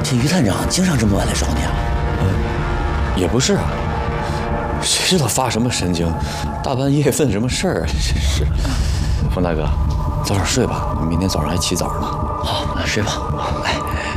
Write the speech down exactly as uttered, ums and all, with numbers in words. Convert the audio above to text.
这于探长经常这么晚来找你啊？ 嗯，也不是啊，谁知道发什么神经，大半夜问什么事儿啊？真是。冯大哥，早点睡吧，明天早上还起早呢。 好，睡吧。哎。